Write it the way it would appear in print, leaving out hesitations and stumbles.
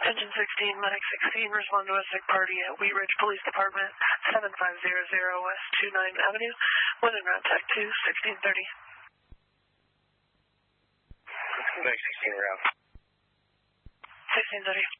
Engine 16, Medic 16, respond to a sick party at Wheat Ridge Police Department, 7500 West 29 Avenue, wind and route tech 2, 1630. Medic 16 route. 1630.